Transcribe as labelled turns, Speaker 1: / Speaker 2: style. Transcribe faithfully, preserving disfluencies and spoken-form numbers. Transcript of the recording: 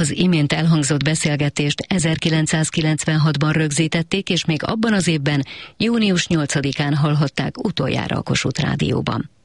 Speaker 1: Az imént elhangzott beszélgetést ezerkilencszázkilencvenhatban rögzítették, és még abban az évben, június nyolcadikán hallhatták utoljára a Kossuth Rádióban.